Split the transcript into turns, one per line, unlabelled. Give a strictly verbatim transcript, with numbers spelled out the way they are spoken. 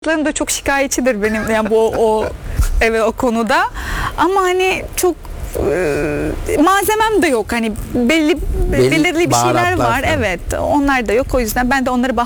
Larım da çok şikayetçidir benim yani bu o evet o konuda. Ama hani çok e, malzemem de yok. Hani belli
Belli
belirli bir şeyler
baharatlar
var.
falan.
Evet. Onlar da yok. O yüzden ben de onları